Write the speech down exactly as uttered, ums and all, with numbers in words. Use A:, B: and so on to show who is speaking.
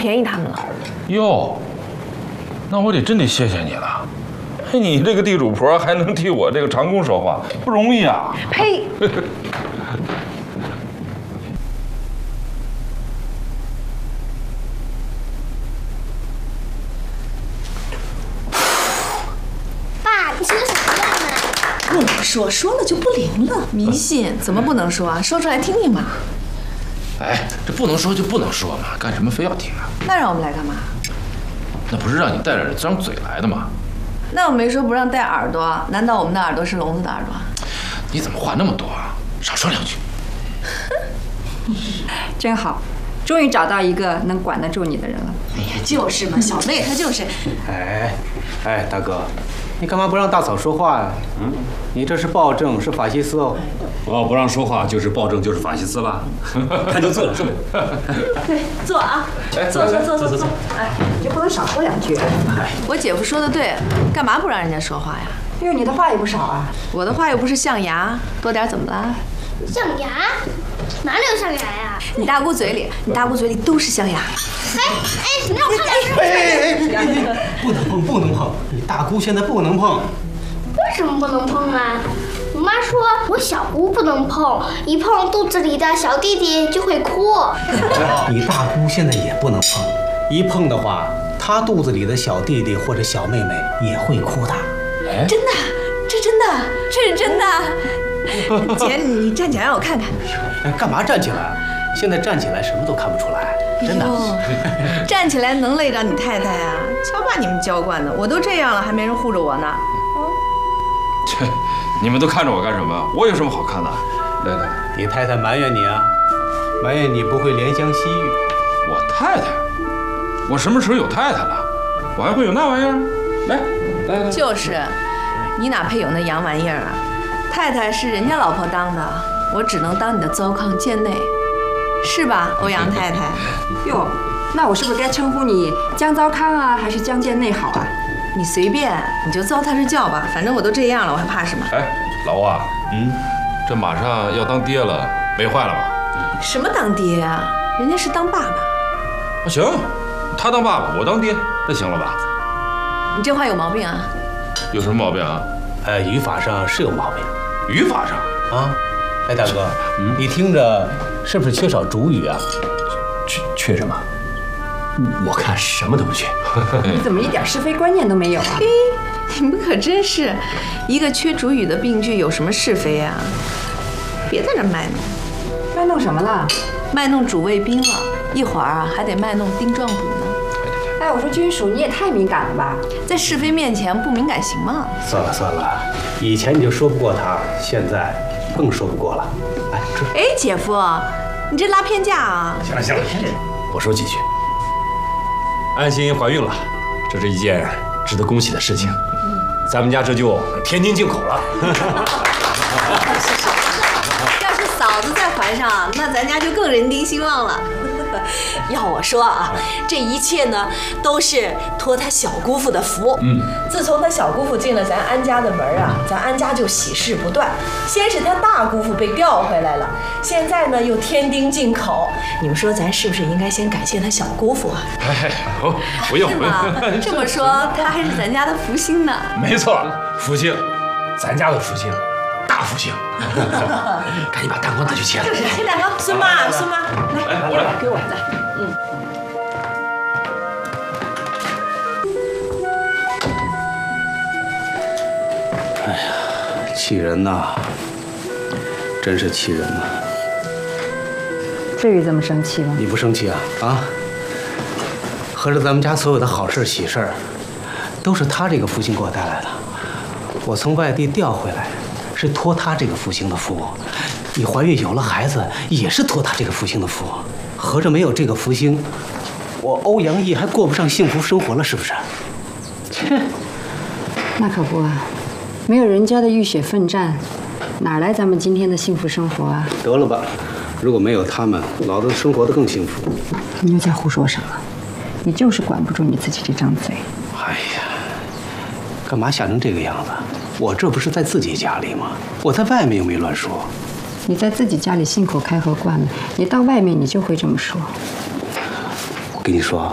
A: 便宜他们了。
B: 哟，那我得真得谢谢你了。嘿，你这个地主婆还能替我这个长工说话，不容易啊！
A: 呸！
C: 爸，你说啥呀？
D: 不能说，说了就不灵了。
A: 迷信怎么不能说啊？说出来听听嘛。
B: 哎，这不能说就不能说嘛，干什么非要听啊？
A: 那让我们来干嘛？
B: 那不是让你带着张嘴来的吗？
A: 那我没说不让带耳朵，难道我们的耳朵是聋子的耳朵？
B: 你怎么话那么多啊？少说两句。
E: 真好，终于找到一个能管得住你的人了。
D: 哎呀，就是嘛，小妹她就是。
F: 哎，哎，大哥，你干嘛不让大嫂说话呀？嗯，你这是暴政，是法西斯哦。
G: 我要不让说话，就是暴政，就是法西斯了。看就坐，坐。
D: 对，坐啊，坐坐坐坐坐。哎，你就不能少说两句？哎，
A: 我姐夫说的对，干嘛不让人家说话呀？
E: 因为你的话也不少啊。
A: 我的话又不是象牙，多点怎么了？
C: 象牙？哪里有象牙呀？
A: 你大姑嘴里，你大姑嘴里都是象牙。
C: 哎哎，你让我看看。
F: 哎哎哎，不能碰，不能碰！你大姑现在不能碰。
C: 为什么不能碰啊？我妈说我小姑不能碰，一碰肚子里的小弟弟就会哭。
F: 你大姑现在也不能碰，一碰的话，她肚子里的小弟弟或者小妹妹也会哭的。
A: 哎，真的，这真的，这是真的。姐，你站起来让我看看。
F: 哎，干嘛站起来？现在站起来什么都看不出来，真的。
A: 站起来能累着你太太啊？瞧把你们娇惯的，我都这样了，还没人护着我呢。
B: 这，你们都看着我干什么？我有什么好看的？来来，
F: 你太太埋怨你啊，埋怨你不会怜香惜玉。
B: 我太太？我什么时候有太太了？我还会有那玩意儿？来来来，
A: 就是，你哪配有那洋玩意儿啊？太太是人家老婆当的，我只能当你的糟糠贱内，是吧，欧阳太太？
E: 哟，那我是不是该称呼你江糟糠啊，还是江贱内好啊？
A: 你随便，你就糟蹋着叫吧，反正我都这样了，我还怕什么？
B: 哎，老欧啊，嗯，这马上要当爹了，没坏了吧？
A: 什么当爹啊？人家是当爸爸。
B: 啊，行，他当爸爸，我当爹，那行了吧？
A: 你这话有毛病啊！
B: 有什么毛病啊？
F: 呃，语法上是有毛病。
B: 语法上
F: 啊？哎，大哥，嗯、你听着是不是缺少主语啊？
G: 缺缺什么？我看什么都不缺。
E: 你怎么一点是非观念都没有啊？
A: 嘿，你们可真是，一个缺主语的病句有什么是非啊？别在这卖弄。
E: 卖弄什么了？
A: 卖弄主谓宾了，一会儿啊还得卖弄丁壮补呢。
E: 哎，我说君属，你也太敏感了吧？
A: 在是非面前不敏感行吗？
F: 算了算了，以前你就说不过他，现在更说不过了。来吃。
A: 哎，姐夫，你这拉偏架啊！
G: 行了行了，我说几句。安心怀孕了，这是一件值得恭喜的事情。咱们家这就天津进口了。
A: 要是嫂子再怀上，那咱家就更人丁兴旺了。
D: 要我说啊，这一切呢都是托他小姑父的福。嗯，自从他小姑父进了咱安家的门啊，咱安家就喜事不断。先是他大姑父被调回来了，现在呢又添丁进口。你们说咱是不是应该先感谢他小姑父啊？
B: 哎，不，不用不用。
A: 这么说，他还是咱家的福星呢。
G: 没错，福星，咱家的福星。大福星，赶紧把蛋糕拿去切了。
D: 就是切蛋糕，孙妈，孙妈，来，我来，给我来，嗯。
F: 哎呀，气人呐！真是气人呐！
E: 至于这么生气吗？
F: 你不生气啊？啊？合着咱们家所有的好事喜事儿，都是他这个福星给我带来的。我从外地调回来。是托他这个福星的福，你怀孕有了孩子也是托他这个福星的福，合着没有这个福星，我欧阳毅还过不上幸福生活了，是不是？切，
E: 那可不啊，没有人家的浴血奋战，哪来咱们今天的幸福生活啊？
F: 得了吧，如果没有他们，老子生活得更幸福。
E: 你又在胡说什么？你就是管不住你自己这张嘴。
F: 哎呀，干嘛吓成这个样子？我这不是在自己家里吗？我在外面又没乱说。
E: 你在自己家里信口开河惯了，你到外面你就会这么说。
F: 我跟你说，